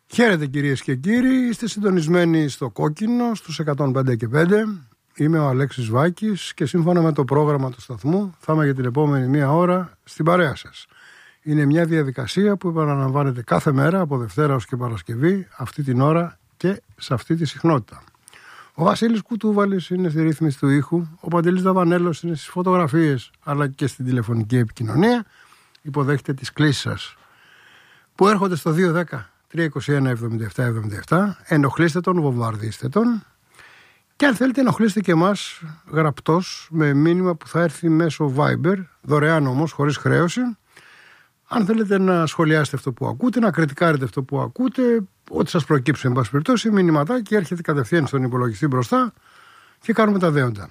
Χαίρετε κυρίες και κύριοι, είστε συντονισμένοι στο Κόκκινο στους 105 και 5. Είμαι ο Αλέξης Βάκης και σύμφωνα με το πρόγραμμα του σταθμού θα είμαι για την επόμενη μία ώρα στην παρέα σας. Είναι μια διαδικασία που επαναλαμβάνεται κάθε μέρα από Δευτέρα ως και Παρασκευή αυτή την ώρα και σε αυτή τη συχνότητα. Ο Βασίλης Κουτούβαλης είναι στη ρύθμιση του ήχου, ο Παντελής Δαβανέλος είναι στις φωτογραφίες αλλά και στην τηλεφωνική επικοινωνία. Υποδέχεται τις κλήσεις σας που έρχονται στο 210-321-7777. Ενοχλήστε τον, βομβαρδίστε τον. Και αν θέλετε ενοχλήστε και εμάς γραπτός με μήνυμα που θα έρθει μέσω Viber, δωρεάν όμως, χωρίς χρέωση. Αν θέλετε να σχολιάσετε αυτό που ακούτε, να κριτικάρετε αυτό που ακούτε, ό,τι σας προκύψει εν πάση περιπτώσει, μηνυματάκι έρχεται κατευθείαν στον υπολογιστή μπροστά και κάνουμε τα δέοντα.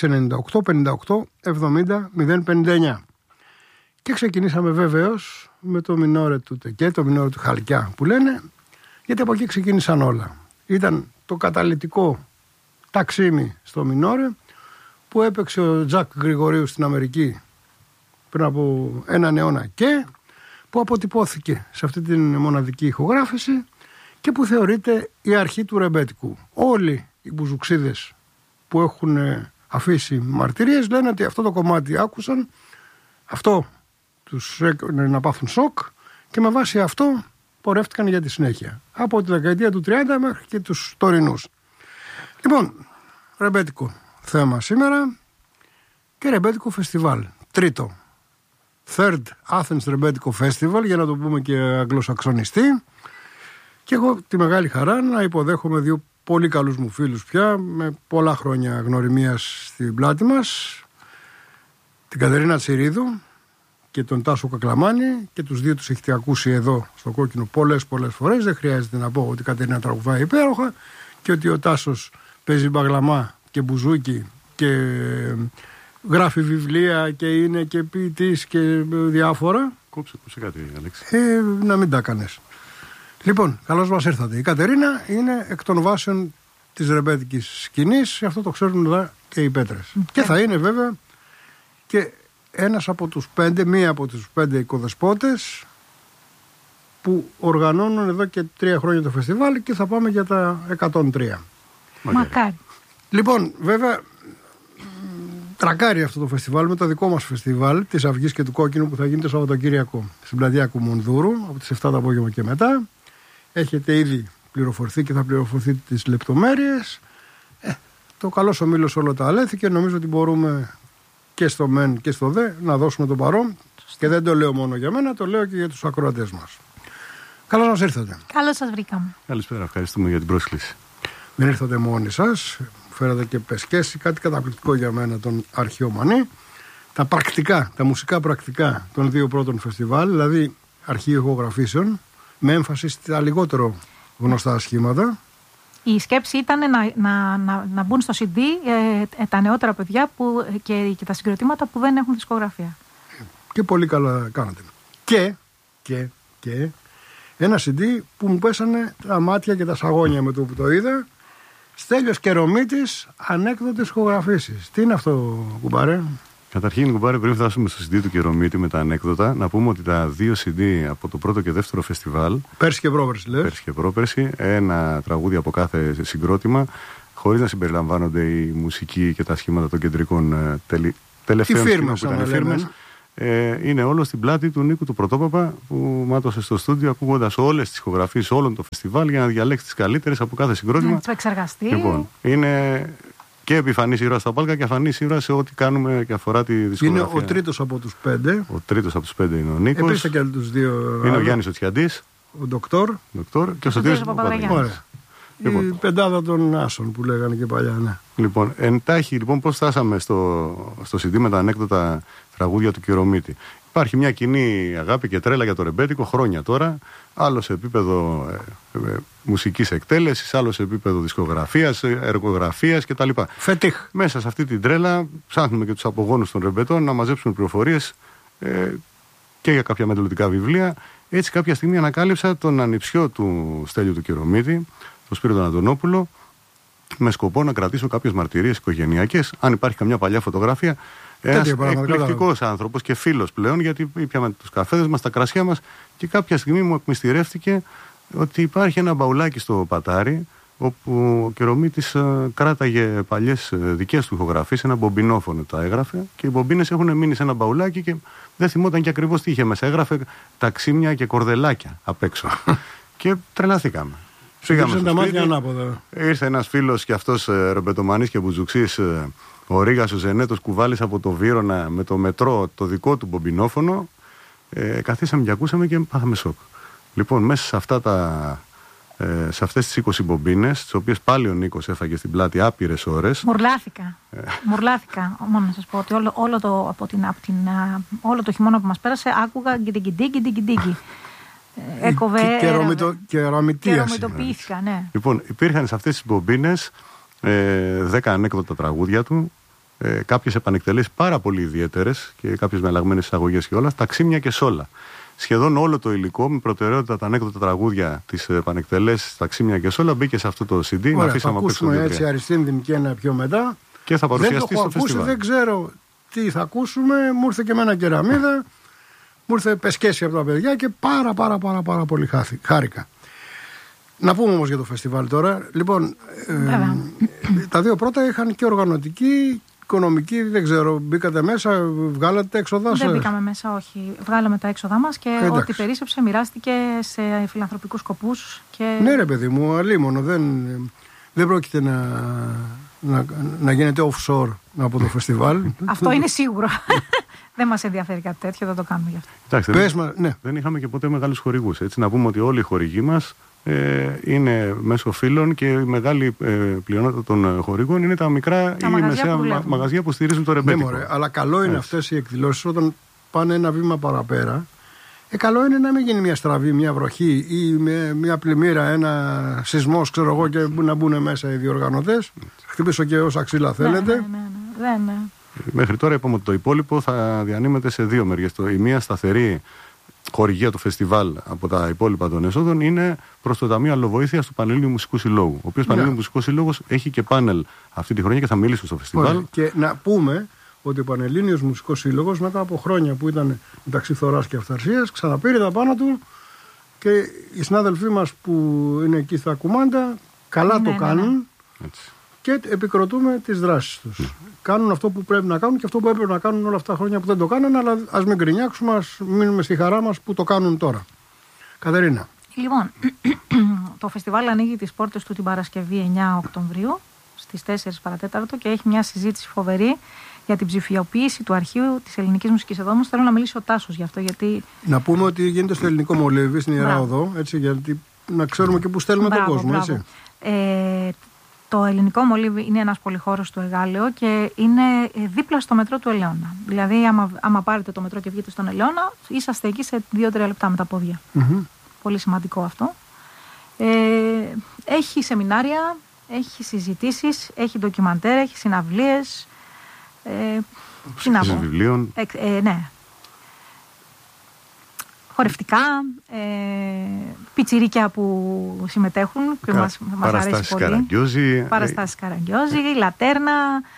698-58-70-059. Και ξεκινήσαμε βεβαίως με το μινόρε του Τεκέ, το μινόρε του Χαλκιά που λένε, γιατί από εκεί ξεκίνησαν όλα. Ήταν το καταλυτικό ταξίμι στο μινόρε που έπαιξε ο Τζακ Γρηγορίου στην Αμερική πριν από έναν αιώνα και που αποτυπώθηκε σε αυτή την μοναδική ηχογράφηση και που θεωρείται η αρχή του ρεμπέτικου. Όλοι οι μπουζουξίδες που έχουν αφήσει μαρτυρίες λένε ότι αυτό το κομμάτι άκουσαν, αυτό τους έκανε να πάθουν σοκ και με βάση αυτό πορεύτηκαν για τη συνέχεια. Από τη δεκαετία του 30 μέχρι και τους τωρινούς. Λοιπόν, ρεμπέτικο θέμα σήμερα και ρεμπέτικο φεστιβάλ. Τρίτο. Third Athens Ρεμπέτικο Festival, για να το πούμε και αγγλοσαξονιστή. Και εγώ τη μεγάλη χαρά να υποδέχομαι δύο πολύ καλούς μου φίλους πια, με πολλά χρόνια γνωριμίας στην πλάτη μας. Την Κατερίνα Τσιρίδου και τον Τάσο Κακλαμάνη, και τους δύο τους έχετε ακούσει εδώ στο Κόκκινο πολλές φορές. Δεν χρειάζεται να πω ότι η Κατερίνα τραγουδάει υπέροχα και ότι ο Τάσος παίζει μπαγλαμά και μπουζούκι και γράφει βιβλία και είναι και ποιητής και διάφορα. Κόψε κάτι, Αλέξη. Να μην τα κάνεις. Λοιπόν, καλώς μας ήρθατε. Η Κατερίνα είναι εκ των βάσεων της ρεμπέτικης σκηνής, αυτό το ξέρουν εδώ και οι πέτρες. Και θα είναι βέβαια και ένας από τους 5, μία από τους 5 οικοδεσπότες που οργανώνουν εδώ και 3 χρόνια το φεστιβάλ και θα πάμε για τα 103. Μακάρι. Λοιπόν, βέβαια, τρακάρει αυτό το φεστιβάλ με το δικό μας φεστιβάλ της Αυγής και του Κόκκινου που θα γίνει το Σαββατοκύριακο στην πλατεία Κουμουνδούρου από τις 7 το απόγευμα και μετά. Έχετε ήδη πληροφορηθεί και θα πληροφορηθεί τις λεπτομέρειες. Το καλός ο μήλος όλο τα αλέθηκε. Νομίζω ότι μπορούμε και στο μεν και στο δε να δώσουμε το παρόν. Και δεν το λέω μόνο για μένα, το λέω και για τους ακροατές μας. Καλώς μας ήρθατε. Καλώς σας βρήκαμε. Καλησπέρα, ευχαριστούμε για την πρόσκληση. Μην ήρθατε μόνοι σας. Φέρατε και πεσκέση, κάτι καταπληκτικό για μένα, τον Αρχαιομανή. Τα πρακτικά, τα μουσικά πρακτικά των 2 πρώτων φεστιβάλ, δηλαδή αρχείο ηχογραφήσεων, με έμφαση στα λιγότερο γνωστά σχήματα. Η σκέψη ήταν να μπουν στο CD τα νεότερα παιδιά και τα συγκροτήματα που δεν έχουν δισκογραφία. Και πολύ καλά κάνατε. Και ένα CD που μου πέσανε τα μάτια και τα σαγόνια με το που το είδα. Στέλιος Κερομίτης, ανέκδοτες ηχογραφήσεις. Τι είναι αυτό, κουμπάρε? Καταρχήν, κουμπάρε, πριν φτάσουμε στο CD του Κερομίτη με τα ανέκδοτα, να πούμε ότι τα 2 CD από το πρώτο και δεύτερο φεστιβάλ. Πέρσι και πρόπερσι, λες. Πέρσι και πρόπερσι, ένα τραγούδι από κάθε συγκρότημα, χωρίς να συμπεριλαμβάνονται η μουσική και τα σχήματα των κεντρικών τελευταίων φίρμες, που ήταν φίρμες. Είναι όλο στην πλάτη του Νίκου του Πρωτόπαπα που μάτωσε στο στούντιο ακούγοντας όλες τις ηχογραφίες όλων των φεστιβάλ για να διαλέξει τις καλύτερες από κάθε συγκρότημα. Το εξεργαστεί. Λοιπόν, είναι και επιφανής ήρωας στα πάλκα και αφανής ήρωας σε ό,τι κάνουμε και αφορά τη δισκογραφία. Είναι ο τρίτος από τους 5. Ο τρίτος από τους 5 είναι ο Νίκος. Επίσης και τους 2. Είναι ο Γιάννης ο Τσιαντής. Ο Ντοκτόρ Και ο Σωτήρης Παπαδρέας. Λοιπόν, η πεντάδα των Άσων που λέγανε και παλιά, ναι. Λοιπόν, εντάχει, πώς φτάσαμε στο CD με τα ανέκδοτα τραγούδια του Κερομίτη. Υπάρχει μια κοινή αγάπη και τρέλα για το ρεμπέτικο χρόνια τώρα, άλλο σε επίπεδο μουσικής εκτέλεσης, άλλο σε επίπεδο δισκογραφίας, εργογραφίας κτλ. Φετίχ. Μέσα σε αυτή την τρέλα ψάχνουμε και τους απογόνους των ρεμπετών να μαζέψουμε πληροφορίες και για κάποια μελλοντικά βιβλία. Έτσι κάποια στιγμή ανακάλυψα τον ανιψιό του Στέλιου του Κερομίτη, τον Σπύρο τον Αντωνόπουλο, με σκοπό να κρατήσω κάποιες μαρτυρίες οικογενειακές, αν υπάρχει καμιά παλιά φωτογραφία. Ένας εκπληκτικός άνθρωπος και φίλος πλέον, γιατί ήπιαμε τους καφέδες μας, τα κρασιά μας και κάποια στιγμή μου εκμυστηρεύτηκε ότι υπάρχει ένα μπαουλάκι στο πατάρι όπου ο Καιρομίτης κράταγε παλιές δικές του ηχογραφίες, ένα μπομπινόφωνο τα έγραφε και οι μπομπίνες έχουν μείνει σε ένα μπαουλάκι και δεν θυμόταν και ακριβώς τι είχε μέσα. Έγραφε ταξίμια και κορδελάκια απ' έξω. Και τρελαθήκαμε. Πήγαμε στο σπίτι, ήρθε ένας φίλος και αυτός ρεμπετομανής και μπουτζουξής, ο Ρήγας ο Ζενέτος Κουβάλης από το Βύρωνα με το μετρό, το δικό του μπομπινόφωνο. Καθίσαμε και ακούσαμε και πάθαμε σοκ. Λοιπόν, μέσα σε αυτές τις 20 μπομπίνες, τις οποίες πάλι ο Νίκος έφαγε στην πλάτη άπειρες ώρες. Μουρλάθηκα. Μόνο να σας πω ότι όλο το χειμώνα που μας πέρασε άκουγα γκιντιγκιντίγκι. Έκοβε. Και ερωμητοποιήθηκα, ναι. Λοιπόν, υπήρχαν σε αυτές τις μπομπίνες 10 ανέκδοτα τραγούδια του, κάποιες επανεκτελέσεις πάρα πολύ ιδιαίτερες και κάποιες με αλλαγμένες εισαγωγές και όλα, ταξίμια και σόλα. Σχεδόν όλο το υλικό, με προτεραιότητα τα ανέκδοτα τραγούδια, τις επανεκτελέσεις, ταξίμια και σόλα, μπήκε σε αυτό το CD. Ωραία, θα ακούσουμε έτσι αριστεύνδυμη και ένα πιο μετά. Και θα παρουσιαστεί στο φεστιβάλ. Δεν ξέρω τι θα ακούσουμε. Μου ήρθε και εμένα κεραμίδα. Μου ήρθε πεσκέση από τα παιδιά και πάρα πολύ χάρηκα. Να πούμε όμως για το φεστιβάλ τώρα. Λοιπόν, τα δύο πρώτα είχαν και οργανωτική, οικονομική, δεν ξέρω, μπήκατε μέσα, βγάλατε τα έξοδά σας? Δεν μπήκαμε μέσα, όχι. Βγάλαμε τα έξοδά μας και ό,τι περίσσεψε μοιράστηκε σε φιλανθρωπικούς σκοπούς. Και... Ναι ρε παιδί μου, αλίμονο, δεν πρόκειται να γίνεται offshore από το φεστιβάλ. Αυτό είναι σίγουρο. Δεν μας ενδιαφέρει κάτι τέτοιο, δεν το κάνουμε γι' αυτό. Εντάξει, δεν είχαμε και ποτέ μεγάλους χορηγούς. Έτσι, να πούμε ότι όλοι οι χορηγοί μας είναι μέσω φίλων και η μεγάλη πλειονότητα των χορηγών είναι τα μικρά ή μεσαία μαγαζιά που στηρίζουν το ρεμπέτικο. Ναι, αλλά καλό είναι αυτές οι εκδηλώσεις όταν πάνε ένα βήμα παραπέρα. Καλό είναι να μην γίνει μια στραβή, μια βροχή ή μια πλημμύρα, ένα σεισμός, ξέρω εγώ, και να μπουν μέσα οι διοργανωτές. Χτυπήσω και όσα ξύλα θέλετε. Ναι. Μέχρι τώρα είπαμε ότι το υπόλοιπο θα διανύμεται σε δύο μεριές. Η μία σταθερή χορηγία του φεστιβάλ από τα υπόλοιπα των εσόδων είναι προς το Ταμείο Αλλοβοήθειας του Πανελλήνιου Μουσικού Συλλόγου. Ο οποίος Πανελλήνιος Μουσικός Συλλόγος έχει και πάνελ αυτή τη χρονιά και θα μιλήσει στο φεστιβάλ. Και να πούμε ότι ο Πανελλήνιος Μουσικός Σύλλογος μετά από χρόνια που ήταν μεταξύ Θωράς και Αυθαρσίας ξαναπήρε τα πάνω του και οι συνάδελφοί μας που είναι εκεί στα κουμάντα καλά το κάνουν. Έτσι. Και επικροτούμε τις δράσεις τους. Κάνουν αυτό που πρέπει να κάνουν και αυτό που έπρεπε να κάνουν όλα αυτά τα χρόνια που δεν το κάνανε, αλλά ας μην γκρινιάξουμε, ας μείνουμε στη χαρά μας που το κάνουν τώρα. Κατερίνα. Λοιπόν, το φεστιβάλ ανοίγει τις πόρτες του την Παρασκευή 9 Οκτωβρίου στις 4 παρατέταρτο και έχει μια συζήτηση φοβερή για την ψηφιοποίηση του αρχείου της ελληνικής μουσικής. Εδώ όμως θέλω να μιλήσει ο Τάσος γι' αυτό. Γιατί... Να πούμε ότι γίνεται στο ελληνικό μολύβι στην Ιερά Οδό, έτσι, γιατί να ξέρουμε και πού στέλνουμε τον κόσμο. Έτσι. Το ελληνικό μολύβι είναι ένας πολυχώρος του Εγάλεο και είναι δίπλα στο μετρό του Ελαιώνα. Δηλαδή, άμα πάρετε το μετρό και βγείτε στον Ελαιώνα, είσαστε εκεί σε 2-3 λεπτά με τα πόδια. Πολύ σημαντικό αυτό. Έχει σεμινάρια, έχει συζητήσεις, έχει ντοκιμαντέρ, έχει συναυλίες. Βιβλίων. Ναι. Χορευτικά, πιτσιρίκια που συμμετέχουν και μας αρέσει πολύ. Παραστάσεις Καραγκιόζη, λατέρνα,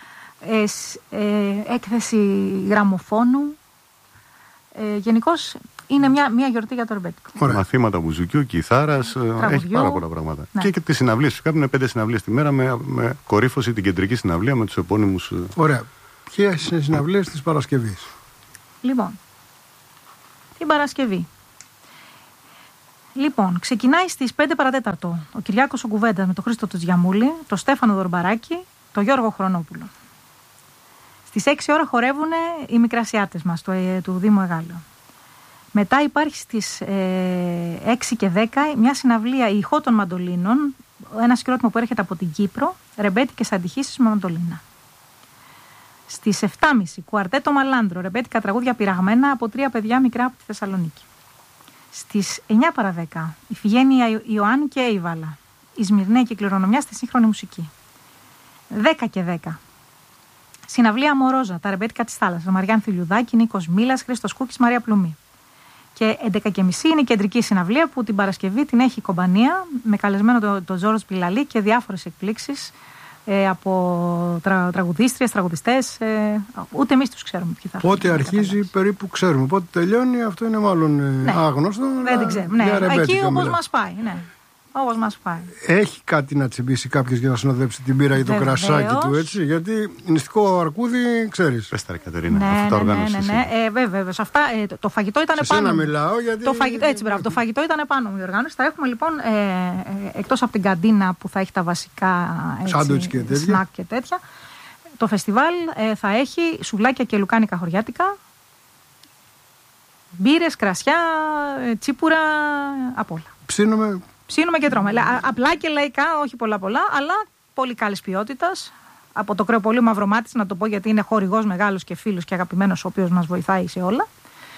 έκθεση γραμμοφώνου. Γενικώς είναι μια γιορτή για το ρεμπέτικο. Μαθήματα μπουζουκιού, κιθάρας, έχει πάρα πολλά πράγματα. Ναι. Και τις συναυλίες. Φυσικά είναι 5 συναυλίες τη μέρα με κορύφωση την κεντρική συναυλία με τους επώνυμους. Ωραία. Ποιες είναι οι συναυλίες της Παρασκευής? Λοιπόν, την Παρασκευή. Λοιπόν, ξεκινάει στις 5 παρατέταρτο ο Κυριάκος ο Κουβέντας με τον Χρήστο του Τζιαμούλη, τον Στέφανο Δορμπαράκη, τον Γιώργο Χρονόπουλο. Στις 6 ώρα χορεύουν οι μικρασιάτες μας του Δήμου Εγάλεο. Μετά υπάρχει στις 6 και 10 μια συναυλία ηχό των μαντολίνων, ένα συγκρότημα που έρχεται από την Κύπρο, ρεμπέτικες αντιχήσεις με μαντολίνα. Στις 7.30 κουαρτέτο Μαλάντρο, ρεμπέτικα τραγούδια πειραγμένα από 3 παιδιά μικρά από τη Θεσσαλονίκη. Στις 9 παρα 10 η Φιγένεια Ιωάννου και Αίβαλα, η Σμυρνέκη κληρονομιά στη σύγχρονη μουσική. 10 και 10 συναυλία Αμορόζα, τα ρεμπέτικα της θάλασσας, Μαριάν Θηλιουδάκη, Νίκος Μίλας, Χρήστος Κούκης, Μαρία Πλουμή. Και 11.30 είναι η κεντρική συναυλία που την Παρασκευή την έχει η κομπανία με καλεσμένο τον Ζόρος Πιλαλή και διάφορες εκπλήξεις από τραγουδίστριες, τραγουδιστές. Ούτε εμείς τους ξέρουμε ποιοι θα έρθουν. Πότε αρχίζει περίπου ξέρουμε. Πότε τελειώνει, αυτό είναι μάλλον άγνωστο. Δεν ξέρουμε. Ναι. Εκεί όπως μας πάει. Ναι. Όπως μας πάει. Έχει κάτι να τσιμπήσει κάποιος για να συνοδέψει την πύρα ή το κρασάκι του, έτσι? Γιατί νηστικό αρκούδι, ξέρεις. Πες τα, Κατερίνα, αυτά τα οργάνωσες. Βέβαια. Σε αυτά, το φαγητό ήταν σε πάνω. Σε μιλάω, γιατί... Το φαγητό ήταν πάνω μου η οργάνωση. Θα έχουμε λοιπόν, εκτός από την καντίνα που θα έχει τα βασικά σάντουιτς και σνακ και τέτοια, το φεστιβάλ θα έχει σουβλάκια και λουκάνικα χωριάτικα, μπύρες, κρασιά, τσίπουρα, απ' όλα. Ψήνουμε και τρώμε. Απλά και λαϊκά, όχι πολλά, αλλά πολύ καλής ποιότητας. Από το κρεοπολείο Μαυρομάτης, να το πω γιατί είναι χορηγός μεγάλος και φίλος και αγαπημένος, ο οποίος μας βοηθάει σε όλα.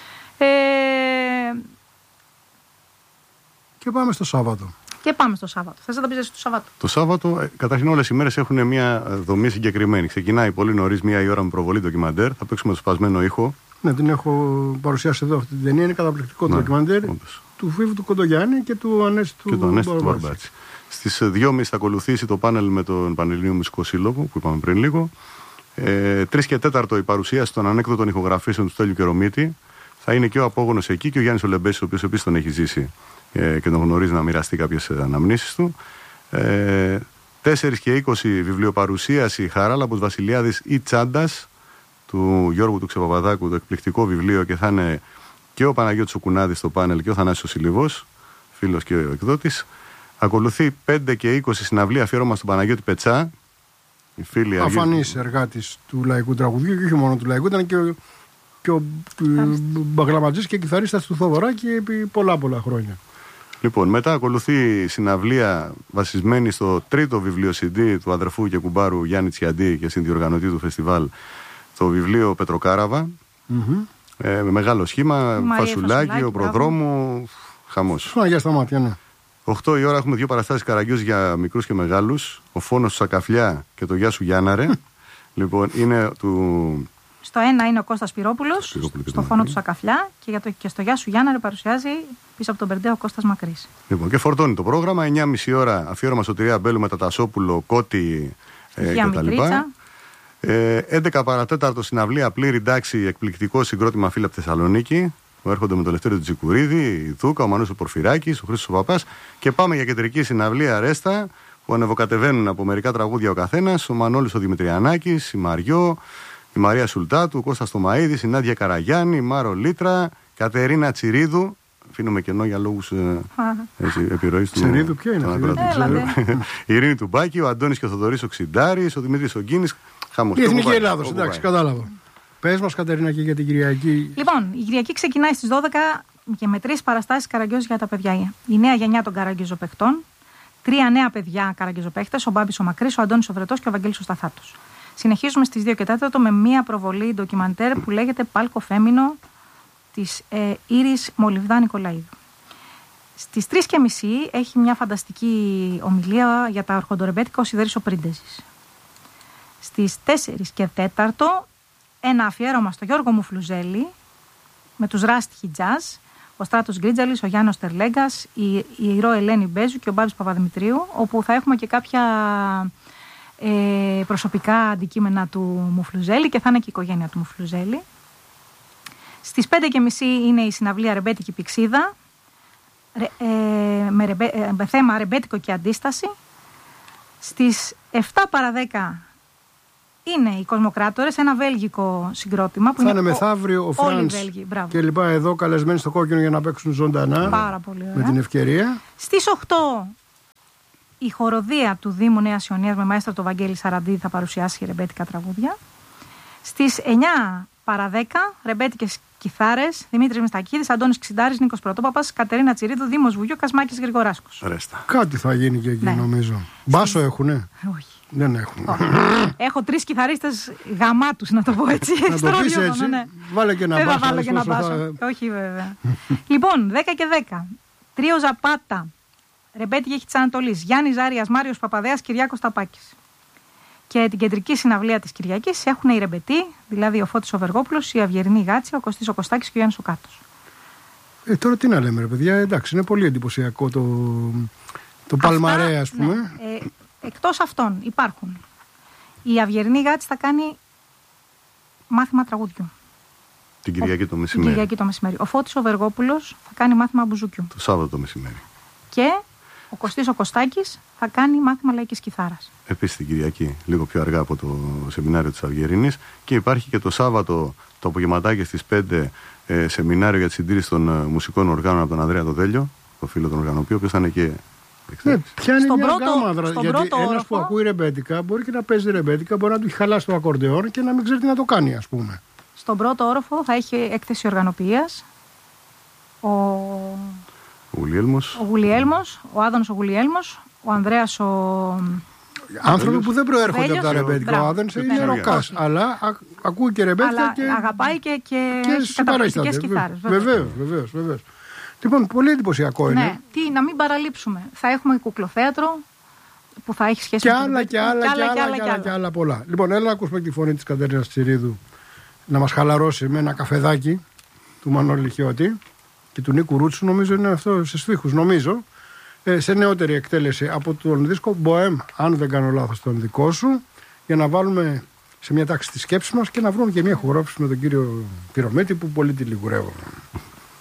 Και πάμε στο Σάββατο. Θες να τα πεις εσύ το Σάββατο? Το Σάββατο, καταρχήν όλες οι μέρες έχουν μια δομή συγκεκριμένη. Ξεκινάει πολύ νωρίς, 1 η ώρα με προβολή ντοκιμαντέρ. Θα παίξουμε το σπασμένο ήχο. Ναι, την έχω παρουσιάσει εδώ αυτή την ταινία. Είναι καταπληκτικό το ντοκιμαντέρ του Φίβου του Κοντογιάννη και του Ανέστη του Μπαρμπάτσι. Στις 2.30 θα ακολουθήσει το πάνελ με τον Πανελληνίο Μουσικό Σύλλογο που είπαμε πριν λίγο. 3 και 4 η παρουσίαση των ανέκδοτων ηχογραφήσεων του Στέλιου Κερομίτη. Θα είναι και ο Απόγονος εκεί και ο Γιάννης Ολεμπέσης, ο οποίος επίσης τον έχει ζήσει και τον γνωρίζει να μοιραστεί κάποιες αναμνήσεις του. 4 και 20 βιβλιοπαρουσίαση Χαράλαμπος Βασιλιάδης ή Τσάντας του Γιώργου του Ξεπαπαδάκου, το εκπληκτικό βιβλίο, και θα είναι και ο Παναγιώτης ο Κουνάδης στο πάνελ και ο Θανάσης ο Σιλιβός, φίλος και ο εκδότης. Ακολουθεί 5 και 20 συναυλία αφιέρωμα στον Παναγιώτη Πετσά. Αφανής εργάτης του λαϊκού τραγουδιού και όχι μόνο του λαϊκού, ήταν και ο μπαγλαματζής και κιθαρίστας του Θοδωράκη επί πολλά χρόνια. Λοιπόν, μετά ακολουθεί συναυλία βασισμένη στο 3ο βιβλίο CD του αδερφού και κουμπάρου Γιάννη Τσιαντή και συνδιοργανωτή του φεστιβάλ, το βιβλίο Πετροκάραβα. Με μεγάλο σχήμα, φασουλάκι, ο προδρόμου, χαμός. Σφάγια στα μάτια, ναι. 8 η ώρα έχουμε 2 παραστάσεις Καραγκιόζη για μικρούς και μεγάλους. Ο Φόνος του Σακαφλιά και το Γεια σου Γιάνναρε. Λοιπόν, είναι του... Στο ένα είναι ο Κώστας Πυρόπουλος, στο Φόνο του Σακαφλιά, και στο Γεια σου Γιάνναρε παρουσιάζει πίσω από τον Μπερντέ ο Κώστας Μακρύς. Λοιπόν, και φορτώνει το πρόγραμμα. 9.30 ώρα αφιέρωμα Σωτηρία Μπέλου με τα Τασόπουλο, Κώτη κτλ. 11 παρατέταρτο συναυλία πλήρη τάξη, εκπληκτικό συγκρότημα φίλοι από Θεσσαλονίκη, που έρχονται με τον Λευτέριο Τζικουρίδη, η Δούκα, ο Μανούς ο Πορφυράκης, ο Χρήστος ο Παπάς. Και πάμε για κεντρική συναυλία Ρέστα, που ανεβοκατεβαίνουν από μερικά τραγούδια ο καθένας. Ο Μανώλης ο Δημητριανάκης, η Μαριό, η Μαρία Σουλτάτου, ο Κώστας Τομαΐδης, η Νάντια Καραγιάννη, η Μάρο Λίτρα, Κατερίνα Τσιρίδου. Αφήνουμε κενό για λόγους επιρροής του. Τσιρίδου, ποια είναι αυτή? Η Ειρήνη Τουμπάκη, ο Αντώνης και ο Θοδωρής ο Ξιντάρης, ο Δημήτρης ο Γκίνης. Η Εθνική Ελλάδος, εντάξει, κατάλαβα. Πες μας, Κατερίνα, και για την Κυριακή. Λοιπόν, η Κυριακή ξεκινάει στις 12 και με 3 παραστάσεις Καραγκιόζη για τα παιδιά. Η νέα γενιά των καραγκιόζοπαιχτών, 3 νέα παιδιά καραγκιόζοπαίχτες, ο Μπάμπης ο Μακρύς, ο Αντώνης ο Βρετός και ο Βαγγέλης ο Σταθάτος. Συνεχίζουμε στις 2 και 4 με μία προβολή ντοκιμαντέρ που λέγεται Πάλκο Φέμινο της Ήρης Μολυβδά Νικολαίδου. Στις 3.30 έχει μια φανταστική ομιλία για τα αρχοντορεμπέτικα ο Σιδέρης ο Πρίντεζης. Στις 4 και 4 ένα αφιέρωμα στο Γιώργο Μουφλουζέλη με τους Ράστιχοι Τζαζ, ο Στράτος Γκρίτζαλης, ο Γιάννος Τερλέγκας, η Ηρώ Ελένη Μπέζου και ο Μπάμπης Παπαδημητρίου, όπου θα έχουμε και κάποια προσωπικά αντικείμενα του Μουφλουζέλη και θα είναι και η οικογένεια του Μουφλουζέλη. Στις 5.30 είναι η συναυλία Ρεμπέτικη Πηξίδα με θέμα ρεμπέτικο και αντίσταση. Στις 7 παρα 10 είναι οι Κοσμοκράτορες, ένα βέλγικο συγκρότημα που θα είναι μεθαύριο ο Φραντς και λοιπά εδώ καλεσμένοι στο Κόκκινο για να παίξουν ζωντανά. Πάρα πολύ ωραία. Με την ευκαιρία. Στις 8 η χοροδία του Δήμου Νέας Ιωνίας με μαέστρο το Βαγγέλη Σαραντίδη θα παρουσιάσει ρεμπέτικα τραγούδια. Στις 9 παρα 10 ρεμπέτικες κιθάρες, Δημήτρης Μιστακίδης, Αντώνης Ξιντάρης, Νίκος Πρωτόπαπας, Κατερίνα Τσιρίδου, Δήμος Βουγιού, Κασμάκης Γρηγοράσκος. Κάτι θα γίνει και εκεί, ναι, νομίζω. Μπάσο έχουνε? Όχι. Δεν έχουν. Έχω 3 κιθαρίστες γαμάτους, να το πω έτσι. Να το πεις έτσι. Ναι. Βάλε και ένα μπάσο. Βάλε και ένα μπάσο. Όχι βέβαια. Λοιπόν, 10 και 10. Τρίο Ζαπάτα. Ρεμπέτικη έχει της Ανατολής. Γιάννης Ζάριας, Μάριος Παπαδέας, Κυριάκος Ταπάκης. Και την κεντρική συναυλία της Κυριακής έχουν οι Ρεμπετοί, δηλαδή ο Φώτης ο Βεργόπουλος, η Αυγερινή Γάτσια, ο Κωστής ο Κωστάκης και ο Γιάννης ο Κάτος. Τώρα τι να λέμε, ρε παιδιά, εντάξει, είναι πολύ εντυπωσιακό το παλμαρέ, ας πούμε. Ναι. Εκτός αυτών υπάρχουν Η Αυγερινή Γάτης θα κάνει μάθημα τραγουδιού. Την Κυριακή το μεσημέρι. Την Κυριακή το μεσημέρι. Ο Φώτης ο Βεργόπουλος θα κάνει μάθημα μπουζούκιου. Το Σάββατο το μεσημέρι. Και ο Κωστής ο Κωστάκης θα κάνει μάθημα λαϊκής κιθάρας. Επίσης την Κυριακή, λίγο πιο αργά από το σεμινάριο της Αυγερινής. Και υπάρχει και το Σάββατο το απογευματάκι στις 5 σεμινάριο για τη συντήρηση των μουσικών οργάνων από τον Ανδρέα το Δέλιο, το φίλο των οργανοποιών, ο οποίος θα είναι και. Ναι, πιάνει στον μια πρώτο, γάμα δράση. Γιατί ένας που ακούει ρεμπέτικα μπορεί και να παίζει ρεμπέτικα, μπορεί να του έχει χαλάσει το ακορντεόν και να μην ξέρει τι να το κάνει, ας πούμε. Στον πρώτο όροφο θα έχει έκθεση οργανοποιίας ο Γουλιέλμος, ο Άδωνος ο Γουλιέλμος, ο Ανδρέας άνθρωποι που δεν προέρχονται από τα ρεμπέτικα. Ο Άδωνος είναι ροκάς, αλλά ακούει και ρεμπέτικα. Αλλά αγαπάει και καταπληκτικές κιθάρες. Βεβαίως. Λοιπόν, πολύ εντυπωσιακό είναι. Ναι, να μην παραλείψουμε. Θα έχουμε κουκλοθέατρο που θα έχει σχέση και με άλλα και άλλα πολλά. Λοιπόν, έλα να ακούσουμε τη φωνή της Κατερίνας Τσιρίδου να μας χαλαρώσει με ένα καφεδάκι του Μανώλη Χιώτη και του Νίκου Ρούτσου, νομίζω είναι αυτό, σε Σφίχους, νομίζω, σε νεότερη εκτέλεση από τον δίσκο Bohem, αν δεν κάνω λάθος τον δικό σου, για να βάλουμε σε μια τάξη τη σκέψη μας και να βρούμε και μια χορόφηση με τον κύριο Πυρομέτη που πολύ τη λιγουρεύω.